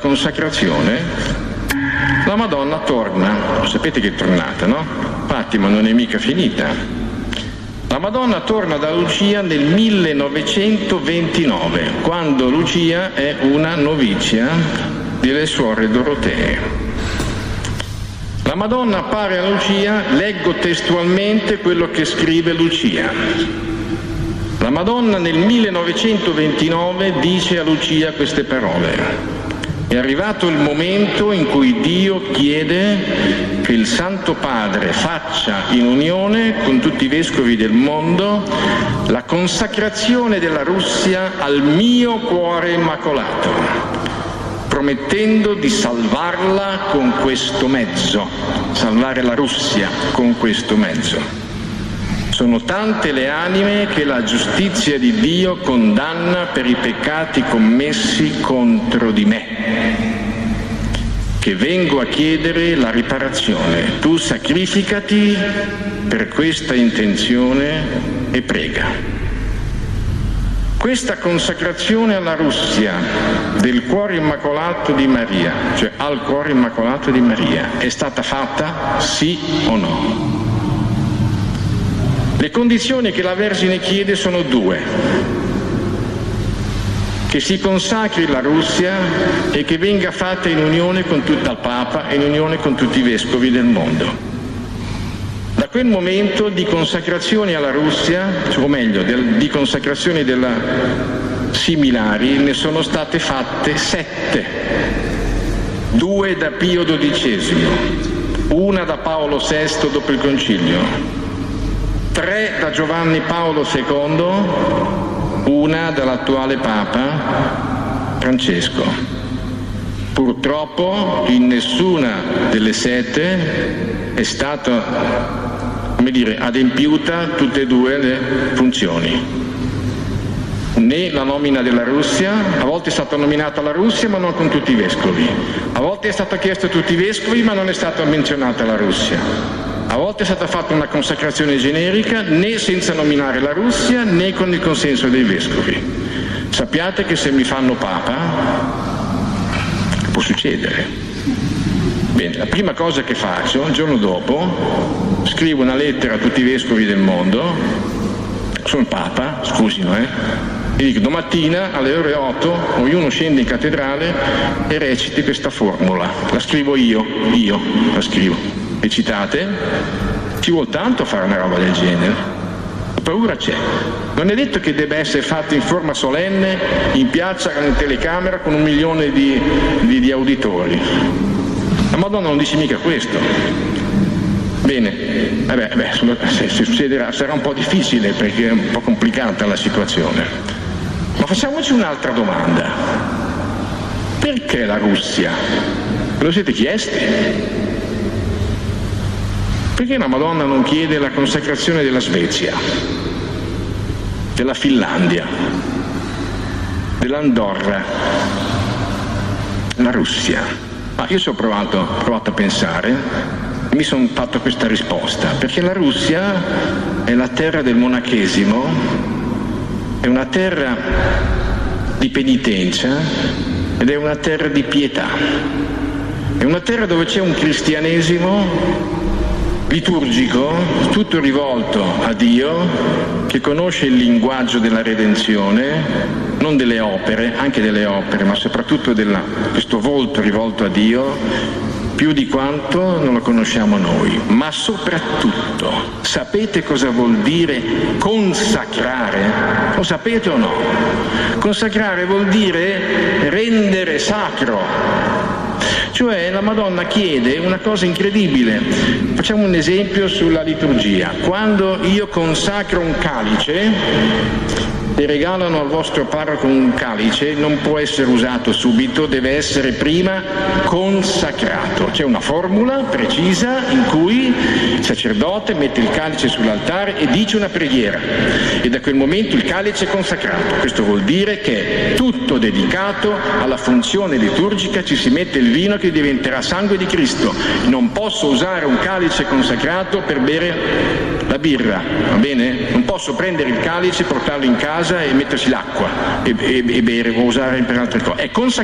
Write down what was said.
consacrazione, la Madonna torna. Sapete che è tornata, no? Fatima non è mica finita. La Madonna torna da Lucia nel 1929, quando Lucia è una novizia delle suore Dorotee. La Madonna appare a Lucia, leggo testualmente quello che scrive Lucia. La Madonna nel 1929 dice a Lucia queste parole: è arrivato il momento in cui Dio chiede che il Santo Padre faccia in unione con tutti i vescovi del mondo la consacrazione della Russia al mio cuore immacolato, promettendo di salvarla con questo mezzo, salvare la Russia con questo mezzo. Sono tante le anime che la giustizia di Dio condanna per i peccati commessi contro di me, che vengo a chiedere la riparazione. Tu sacrificati per questa intenzione e prega. Questa consacrazione alla Russia del cuore immacolato di Maria, cioè al cuore immacolato di Maria, è stata fatta sì o no? Le condizioni che la Vergine chiede sono due: che si consacri la Russia e che venga fatta in unione con tutta il Papa e in unione con tutti i vescovi del mondo. Da quel momento di consacrazione alla Russia, o meglio, di consacrazioni similari, ne sono state fatte 7, 2 da Pio XII, una da Paolo VI dopo il Concilio, 3 da Giovanni Paolo II, una dall'attuale Papa Francesco. Purtroppo in nessuna delle 7 è stata, adempiuta tutte e 2 le funzioni. Né la nomina della Russia, a volte è stata nominata la Russia ma non con tutti i vescovi, a volte è stato chiesto a tutti i vescovi ma non è stata menzionata la Russia. A volte è stata fatta una consacrazione generica, né senza nominare la Russia, né con il consenso dei vescovi. Sappiate che se mi fanno Papa, può succedere. Bene, la prima cosa che faccio, il giorno dopo, scrivo una lettera a tutti i vescovi del mondo, sono il Papa, scusino, e dico: domattina alle ore 8 ognuno scende in cattedrale e reciti questa formula. La scrivo io la scrivo. Recitate, ci vuole tanto a fare una roba del genere, la paura c'è. Non è detto che debba essere fatto in forma solenne, in piazza, con in telecamera, con 1 milione di auditori. La Madonna non dice mica questo. Bene, se succederà sarà un po' difficile perché è un po' complicata la situazione. Ma facciamoci un'altra domanda: perché la Russia? Ve lo siete chiesti? Perché la Madonna non chiede la consacrazione della Svezia, della Finlandia, dell'Andorra, la Russia? Ma io ci ho provato a pensare e mi sono fatto questa risposta: perché la Russia è la terra del monachesimo, è una terra di penitenza ed è una terra di pietà, è una terra dove c'è un cristianesimo liturgico, tutto rivolto a Dio, che conosce il linguaggio della redenzione, non delle opere, anche delle opere, ma soprattutto questo volto rivolto a Dio, più di quanto non lo conosciamo noi. Ma soprattutto, sapete cosa vuol dire consacrare? Lo sapete o no? Consacrare vuol dire rendere sacro. Cioè la Madonna chiede una cosa incredibile. Facciamo un esempio sulla liturgia. Quando io consacro un calice, e regalano al vostro parroco un calice, non può essere usato subito, deve essere prima consacrato. C'è una formula precisa in cui il sacerdote mette il calice sull'altare e dice una preghiera, e da quel momento il calice è consacrato. Questo vuol dire che è tutto dedicato alla funzione liturgica, ci si mette il vino che diventerà sangue di Cristo. Non posso usare un calice consacrato per bere la birra, va bene? Non posso prendere il calice, portarlo in casa e metterci l'acqua e bere o usare per altre cose. È consacrato.